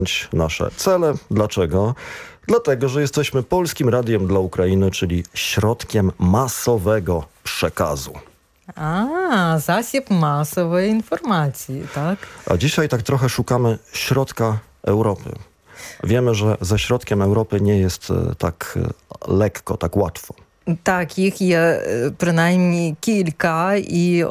nasze cele. Dlaczego? Dlatego, że jesteśmy Polskim Radiem dla Ukrainy, czyli środkiem masowego przekazu. Засіб масової інформації, tak? A dzisiaj tak trochę szukamy środka Europy. Wiemy, że ze środkiem Europy nie jest tak lekko, tak łatwo. Так, їх є принаймні кілька, і